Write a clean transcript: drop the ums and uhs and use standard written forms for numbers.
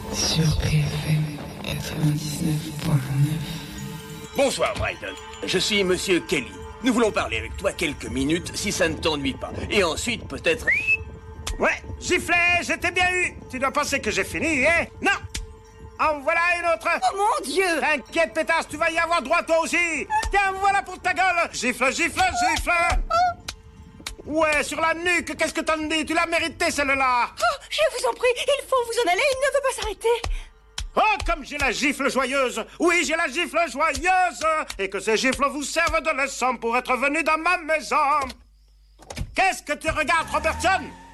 Sur BFM 99.9. Bonsoir, Brighton. Je suis Monsieur Kelly. Nous voulons parler avec toi quelques minutes, si ça ne t'ennuie pas. Et ensuite, peut-être... Ouais, giflet, j'étais bien eu. Tu dois penser que j'ai fini, hein? Non. En voilà une autre. Oh mon Dieu! T'inquiète, pétasse, tu vas y avoir droit toi aussi. Tiens, voilà pour ta gueule. Gifle, gifle, gifle. Ouais, sur la nuque, qu'est-ce que t'en dis? Tu l'as mérité, celle-là. Oh, je vous en prie, il faut vous en aller, il ne veut pas s'arrêter. Oh, comme j'ai la gifle joyeuse. Oui, j'ai la gifle joyeuse. Et que ces gifles vous servent de leçon pour être venus dans ma maison. Qu'est-ce que tu regardes, Robertson?